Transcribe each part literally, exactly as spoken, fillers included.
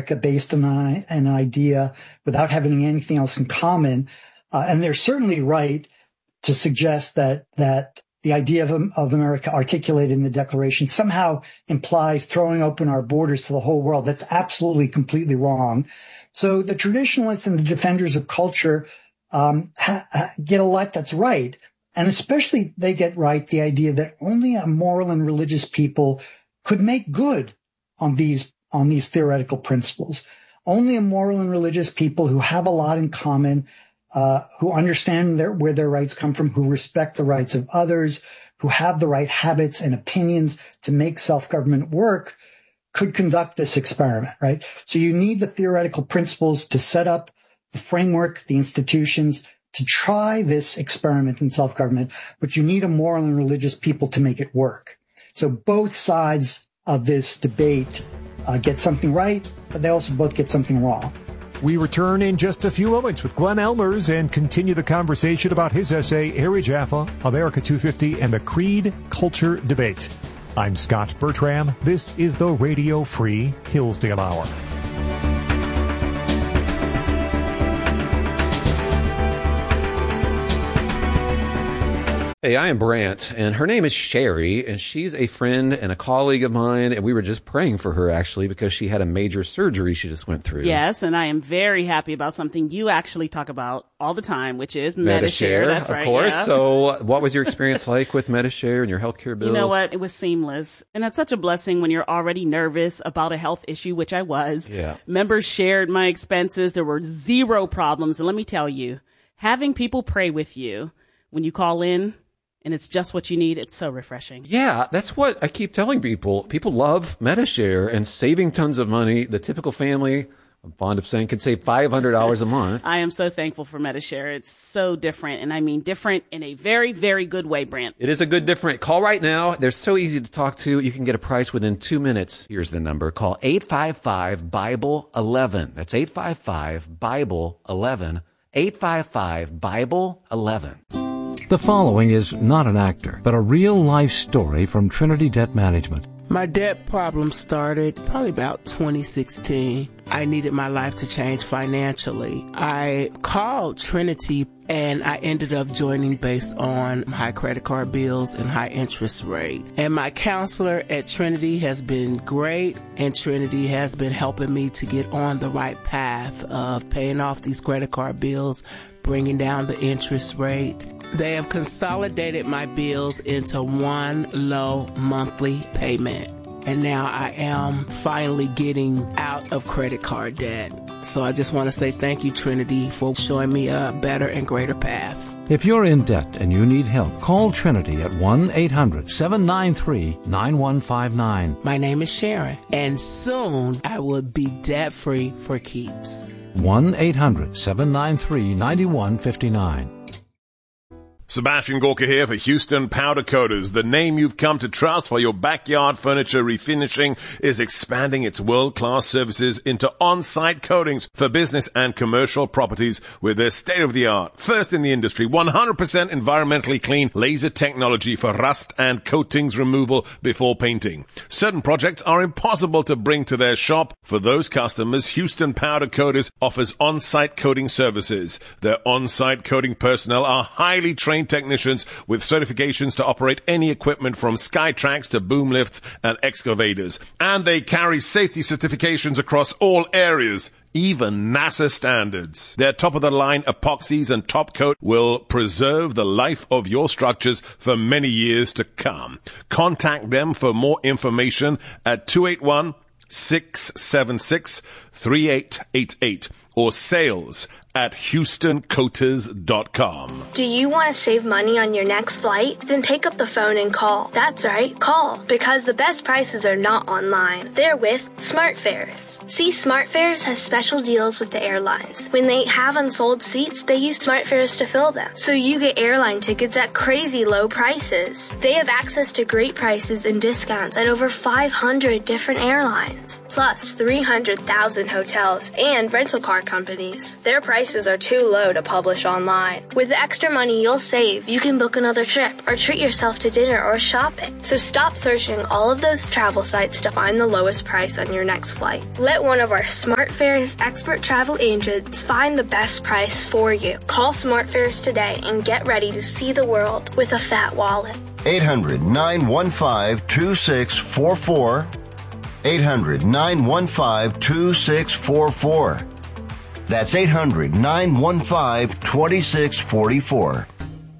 America based on an idea without having anything else in common. Uh, and they're certainly right to suggest that, that the idea of, of America articulated in the Declaration somehow implies throwing open our borders to the whole world. That's absolutely completely wrong. So the traditionalists and the defenders of culture um, ha- ha- get a lot that's right. And especially they get right the idea that only a moral and religious people could make good on these on these theoretical principles. Only a moral and religious people who have a lot in common, uh, who understand their, where their rights come from, who respect the rights of others, who have the right habits and opinions to make self-government work, could conduct this experiment, right? So you need the theoretical principles to set up the framework, the institutions, to try this experiment in self-government, but you need a moral and religious people to make it work. So both sides of this debate uh, get something right, but they also both get something wrong. We return in just a few moments with Glenn Elmers and continue the conversation about his essay, Harry Jaffa, America two fifty, and the Creed Culture Debate. I'm Scott Bertram. This is the Radio Free Hillsdale Hour. Hey, I am Brant, and her name is Sherry, and she's a friend and a colleague of mine, and we were just praying for her, actually, because she had a major surgery she just went through. Yes, and I am very happy about something you actually talk about all the time, which is Medi-Share. That's right, of course. Yeah. So what was your experience like with Medi-Share and your healthcare bills? You know what? It was seamless, and that's such a blessing when you're already nervous about a health issue, which I was. Yeah. Members shared my expenses. There were zero problems, and let me tell you, having people pray with you when you call in, and it's just what you need. It's so refreshing. Yeah, that's what I keep telling people. People love Medi-Share and saving tons of money. The typical family, I'm fond of saying, can save five hundred dollars a month. I am so thankful for Medi-Share. It's so different, and I mean different in a very, very good way, Brant. It is a good different. Call right now. They're so easy to talk to. You can get a price within two minutes. Here's the number. Call eight five five, Bible eleven. That's eight five five, Bible eleven. eight five five, Bible eleven. The following is not an actor, but a real-life story from Trinity Debt Management. My debt problem started probably about twenty sixteen. I needed my life to change financially. I called Trinity and I ended up joining based on high credit card bills and high interest rate. And my counselor at Trinity has been great, and Trinity has been helping me to get on the right path of paying off these credit card bills, bringing down the interest rate. They have consolidated my bills into one low monthly payment. And now I am finally getting out of credit card debt. So I just want to say thank you, Trinity, for showing me a better and greater path. If you're in debt and you need help, call Trinity at one eight hundred, seven nine three, nine one five nine. My name is Sharon, and soon I will be debt-free for keeps. one eight hundred, seven nine three, nine one five nine. Sebastian Gorka here for Houston Powder Coaters. The name you've come to trust for your backyard furniture refinishing is expanding its world-class services into on-site coatings for business and commercial properties with their state-of-the-art, first in the industry, one hundred percent environmentally clean laser technology for rust and coatings removal before painting. Certain projects are impossible to bring to their shop. For those customers, Houston Powder Coaters offers on-site coating services. Their on-site coating personnel are highly trained technicians with certifications to operate any equipment from Skytrax to boom lifts and excavators. And they carry safety certifications across all areas, even NASA standards. Their top-of-the-line epoxies and top coat will preserve the life of your structures for many years to come. Contact them for more information at two eight one, six seven six, three eight eight eight or sales at houston coaters dot com. Do you want to save money on your next flight? Then pick up the phone and call. That's right, call. Because the best prices are not online. They're with SmartFares. See, SmartFares has special deals with the airlines. When they have unsold seats, they use SmartFares to fill them. So you get airline tickets at crazy low prices. They have access to great prices and discounts at over five hundred different airlines. plus three hundred thousand hotels and rental car companies. Their prices are too low to publish online. With the extra money you'll save, you can book another trip or treat yourself to dinner or shopping. So stop searching all of those travel sites to find the lowest price on your next flight. Let one of our SmartFares expert travel agents find the best price for you. Call SmartFares today and get ready to see the world with a fat wallet. eight hundred, nine one five, two six four four. eight hundred, nine one five, two six four four. That's eight hundred, nine one five, two six four four.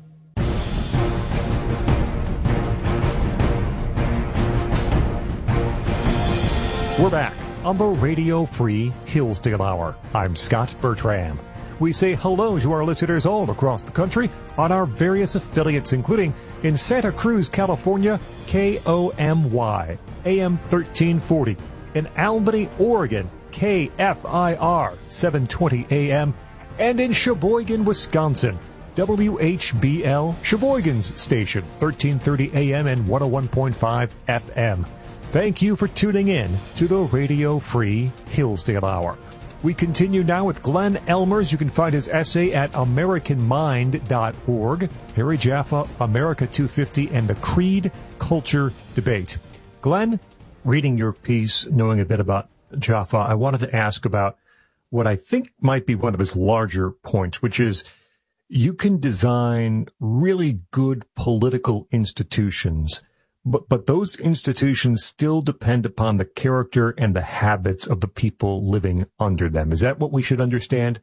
We're back on the Radio Free Hillsdale Hour. I'm Scott Bertram. We say hello to our listeners all across the country on our various affiliates, including in Santa Cruz, California, K O M Y, A M thirteen forty. In Albany, Oregon, K F I R, seven twenty A M. And in Sheboygan, Wisconsin, W H B L, Sheboygan's station, thirteen thirty A M and one oh one point five F M. Thank you for tuning in to the Radio Free Hillsdale Hour. We continue now with Glenn Elmers. You can find his essay at American Mind dot org, Harry Jaffa, America two fifty, and the Creed Culture Debate. Glenn, reading your piece, knowing a bit about Jaffa, I wanted to ask about what I think might be one of his larger points, which is you can design really good political institutions, But, but those institutions still depend upon the character and the habits of the people living under them. Is that what we should understand?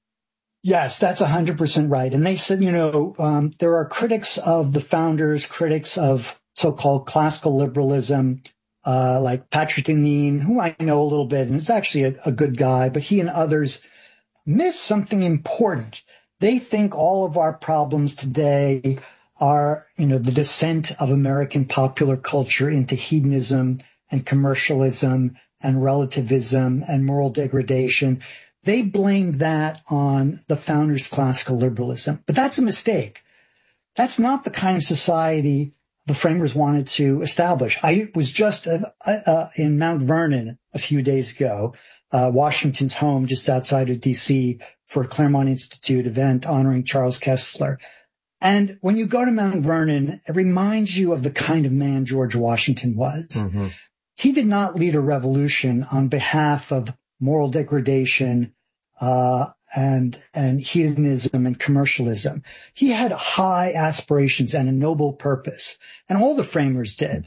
Yes, that's one hundred percent right. And they said, you know, um, there are critics of the founders, critics of so-called classical liberalism, uh, like Patrick Deneen, who I know a little bit, and is actually a, a good guy, but he and others miss something important. They think all of our problems today are, you know, the descent of American popular culture into hedonism and commercialism and relativism and moral degradation. They blame that on the founders' classical liberalism. But that's a mistake. That's not the kind of society the framers wanted to establish. I was just uh, uh, in Mount Vernon a few days ago, uh, Washington's home just outside of D C, for a Claremont Institute event honoring Charles Kessler. And when you go to Mount Vernon, it reminds you of the kind of man George Washington was. Mm-hmm. He did not lead a revolution on behalf of moral degradation, uh, and, and hedonism and commercialism. He had high aspirations and a noble purpose, and all the framers did.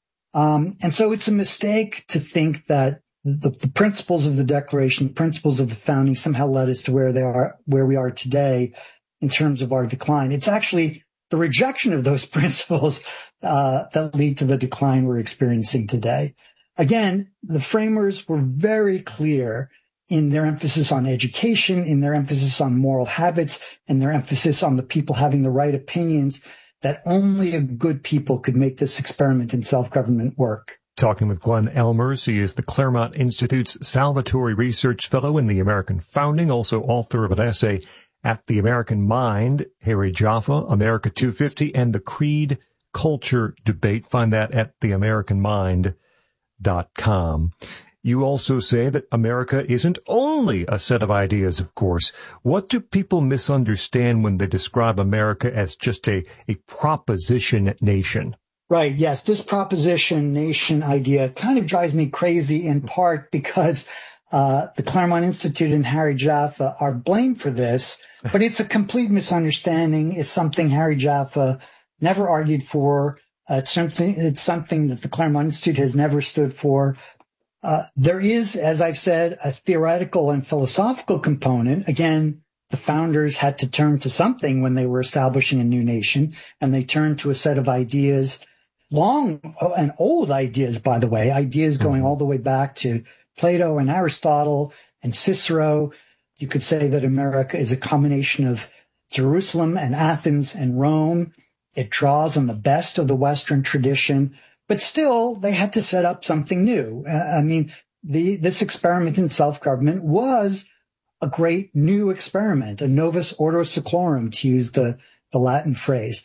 Um, and so it's a mistake to think that the, the principles of the Declaration, the principles of the founding somehow led us to where they are, where we are today in terms of our decline. It's actually the rejection of those principles uh, that lead to the decline we're experiencing today. Again, the framers were very clear in their emphasis on education, in their emphasis on moral habits, and their emphasis on the people having the right opinions, that only a good people could make this experiment in self-government work. Talking with Glenn Elmers. He is the Claremont Institute's Salvatori Research Fellow in the American Founding, also author of an essay at The American Mind, Harry Jaffa, America two fifty, and the Creed Culture Debate. Find that at the american mind dot com. You also say that America isn't only a set of ideas, of course. What do people misunderstand when they describe America as just a, a proposition nation? Right. Yes. This proposition nation idea kind of drives me crazy, in part because uh the Claremont Institute and Harry Jaffa are blamed for this, but it's a complete misunderstanding. It's something Harry Jaffa never argued for. Uh, it's something, it's something that the Claremont Institute has never stood for. Uh, there is, as I've said, a theoretical and philosophical component. Again, the founders had to turn to something when they were establishing a new nation, and they turned to a set of ideas, long and old ideas, by the way, ideas going all the way back to Plato and Aristotle and Cicero. You could say that America is a combination of Jerusalem and Athens and Rome. It draws on the best of the Western tradition, but still they had to set up something new. Uh, I mean, the, this experiment in self-government was a great new experiment, a novus ordo seclorum, to use the, the Latin phrase.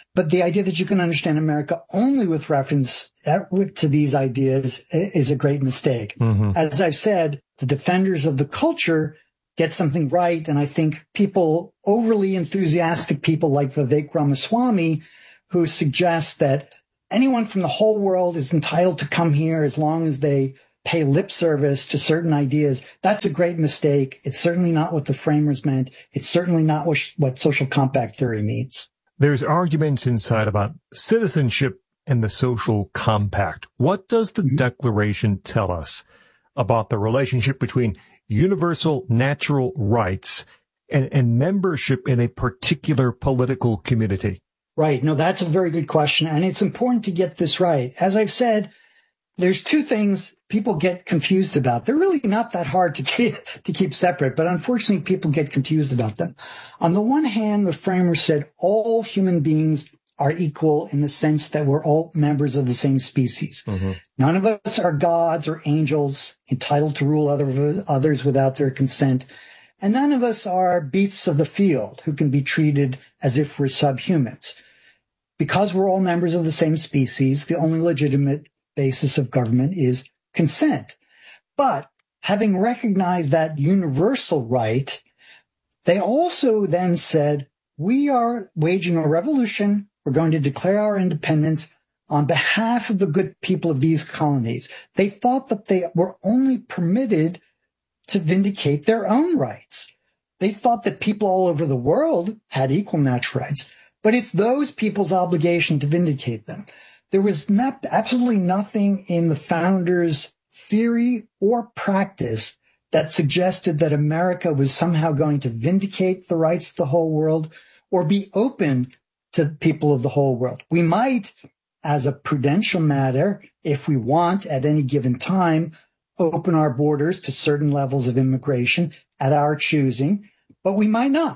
But the idea that you can understand America only with reference to these ideas is a great mistake. Mm-hmm. As I've said, the defenders of the culture get something right. And I think people, overly enthusiastic people like Vivek Ramaswamy, who suggest that anyone from the whole world is entitled to come here as long as they pay lip service to certain ideas, that's a great mistake. It's certainly not what the framers meant. It's certainly not what, what social compact theory means. There's arguments inside about citizenship and the social compact. What does the mm-hmm. Declaration tell us about the relationship between universal natural rights and, and membership in a particular political community? Right. No, that's a very good question. And it's important to get this right. As I've said, there's two things people get confused about. They're really not that hard to keep, to keep separate, but unfortunately people get confused about them. On the one hand, the framers said all human beings are equal in the sense that we're all members of the same species. Mm-hmm. None of us are gods or angels entitled to rule other, others without their consent. And none of us are beasts of the field who can be treated as if we're subhumans. Because we're all members of the same species, the only legitimate basis of government is consent. But having recognized that universal right, they also then said, we are waging a revolution. We're going to declare our independence on behalf of the good people of these colonies. They thought that they were only permitted to vindicate their own rights. They thought that people all over the world had equal natural rights, but it's those people's obligation to vindicate them. There was not, absolutely nothing in the founders' theory or practice that suggested that America was somehow going to vindicate the rights of the whole world or be open to people of the whole world. We might, as a prudential matter, if we want at any given time, open our borders to certain levels of immigration at our choosing, but we might not.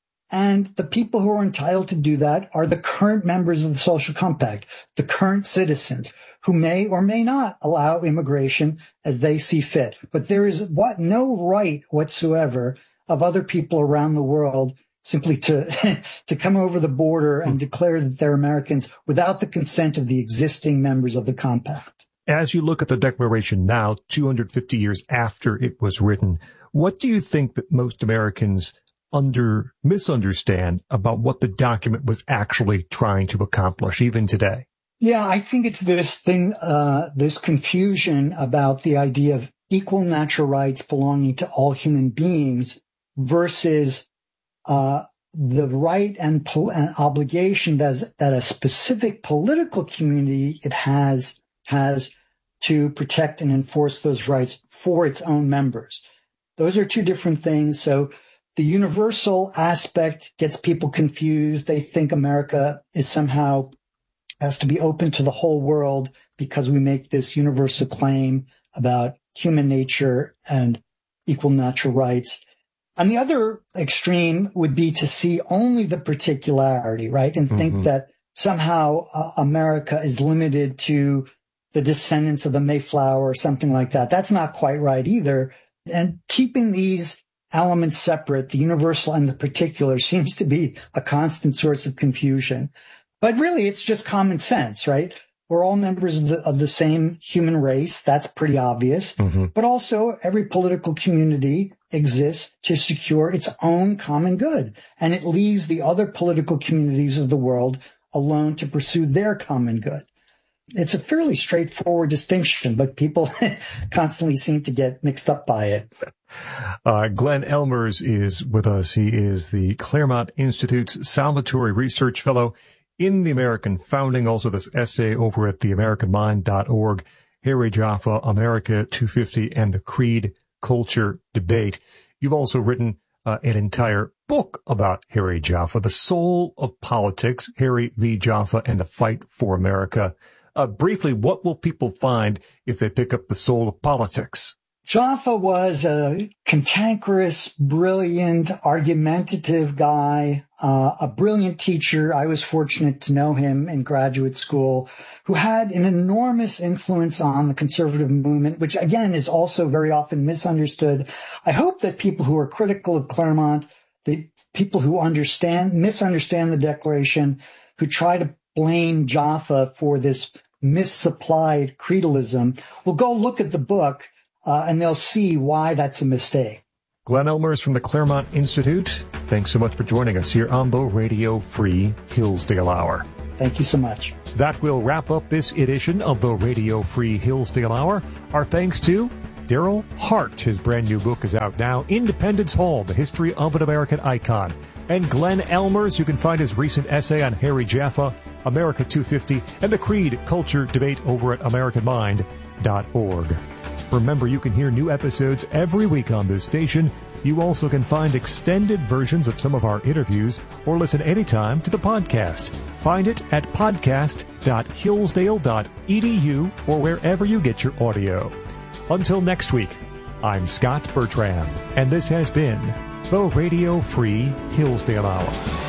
And the people who are entitled to do that are the current members of the social compact, the current citizens who may or may not allow immigration as they see fit. But there is what no right whatsoever of other people around the world simply to to come over the border and declare that they're Americans without the consent of the existing members of the compact. As you look at the Declaration now, two hundred fifty years after it was written, what do you think that most Americans under misunderstand about what the document was actually trying to accomplish, even today? Yeah, I think it's this thing, uh, this confusion about the idea of equal natural rights belonging to all human beings versus uh the right and, pol- and obligation that, that a specific political community it has has to protect and enforce those rights for its own members. Those are two different things. So the universal aspect gets people confused. They think America is somehow has to be open to the whole world because we make this universal claim about human nature and equal natural rights. On the other extreme would be to see only the particularity, right? And think mm-hmm. that somehow uh, America is limited to the descendants of the Mayflower or something like that. That's not quite right either. And keeping these elements separate, the universal and the particular, seems to be a constant source of confusion. But really, it's just common sense, right? We're all members of the, of the same human race. That's pretty obvious. Mm-hmm. But also, every political community exists to secure its own common good. And it leaves the other political communities of the world alone to pursue their common good. It's a fairly straightforward distinction, but people constantly seem to get mixed up by it. Uh, Glenn Elmers is with us. He is the Claremont Institute's Salvatori Research Fellow in the American Founding. Also this essay over at the american mind dot org, Harry Jaffa, America two fifty, and the Creed Culture Debate. You've also written uh, an entire book about Harry Jaffa, The Soul of Politics, Harry V. Jaffa and the Fight for America. Uh, briefly, what will people find if they pick up The Soul of Politics? Jaffa was a cantankerous, brilliant, argumentative guy, uh, a brilliant teacher. I was fortunate to know him in graduate school, who had an enormous influence on the conservative movement, which again is also very often misunderstood. I hope that people who are critical of Claremont, the people who understand, misunderstand the Declaration, who try to blame Jaffa for this misapplied creedalism will go look at the book uh, and they'll see why that's a mistake. Glenn Elmers from the Claremont Institute, thanks so much for joining us here on the Radio Free Hillsdale Hour. Thank you so much. That will wrap up this edition of the Radio Free Hillsdale Hour. Our thanks to Daryl Hart. His brand new book is out now, Independence Hall, The History of an American Icon. And Glenn Elmers, you can find his recent essay on Harry Jaffa, America two fifty, and the Creed Culture Debate over at american mind dot org. Remember, you can hear new episodes every week on this station. You also can find extended versions of some of our interviews or listen anytime to the podcast. Find it at podcast dot hillsdale dot e d u or wherever you get your audio. Until next week, I'm Scott Bertram, and this has been the Radio Free Hillsdale Hour.